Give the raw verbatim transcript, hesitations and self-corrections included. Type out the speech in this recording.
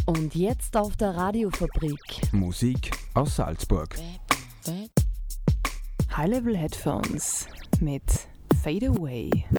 Und jetzt auf der Radiofabrik. Musik aus Salzburg. High Level Headphones mit Fade Away.